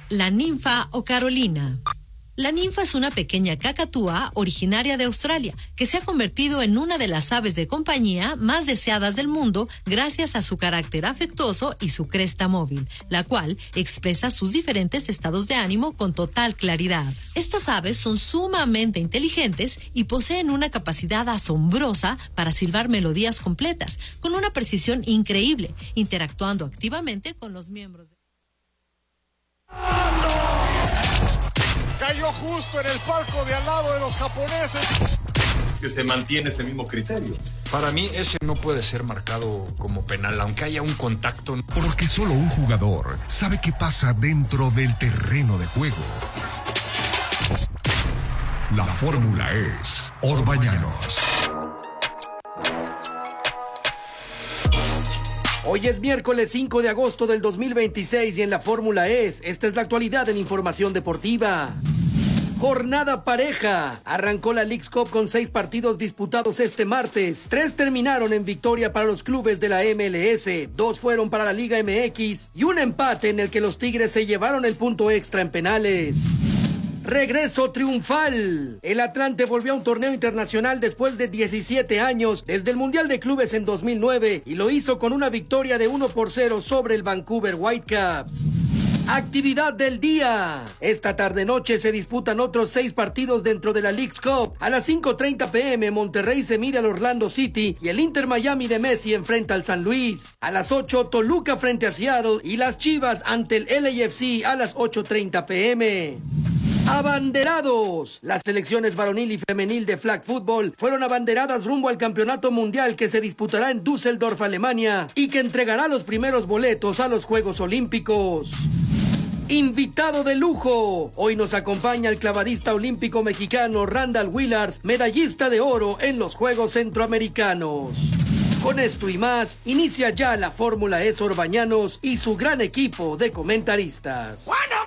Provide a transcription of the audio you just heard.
La ninfa o Carolina. La ninfa es una pequeña cacatúa originaria de Australia que se ha convertido en una de las aves de compañía más deseadas del mundo gracias a su carácter afectuoso y su cresta móvil, la cual expresa sus diferentes estados de ánimo con total claridad. Estas aves son sumamente inteligentes y poseen una capacidad asombrosa para silbar melodías completas, con una precisión increíble, interactuando activamente con los miembros. Cayó justo en el palco de al lado de los japoneses. Que se mantiene ese mismo criterio. Para mí ese no puede ser marcado como penal, aunque haya un contacto. Porque solo un jugador sabe qué pasa dentro del terreno de juego. La fórmula es Orbañanos. Hoy es miércoles 5 de agosto del 2026 y en la Fórmula esta es la actualidad en información deportiva. Jornada pareja. Arrancó la Leagues Cup con 6 partidos disputados este martes. 3 terminaron en victoria para los clubes de la MLS, 2 fueron para la Liga MX y un empate en el que los Tigres se llevaron el punto extra en penales. Regreso triunfal. El Atlante volvió a un torneo internacional después de 17 años, desde el Mundial de Clubes en 2009, y lo hizo con una victoria de 1-0 sobre el Vancouver Whitecaps. Actividad del día. Esta tarde-noche se disputan otros 6 partidos dentro de la Leagues Cup. A las 5:30 p.m. Monterrey se mide al Orlando City y el Inter Miami de Messi enfrenta al San Luis. A las 8, Toluca frente a Seattle y las Chivas ante el LAFC a las 8:30 p.m. Abanderados. Las selecciones varonil y femenil de flag football fueron abanderadas rumbo al campeonato mundial que se disputará en Düsseldorf, Alemania, y que entregará los primeros boletos a los Juegos Olímpicos. Invitado de lujo. Hoy nos acompaña el clavadista olímpico mexicano Randall Willars, medallista de oro en los Juegos Centroamericanos. Con esto y más, inicia ya la Fórmula Orbañanos y su gran equipo de comentaristas. ¡Bueno!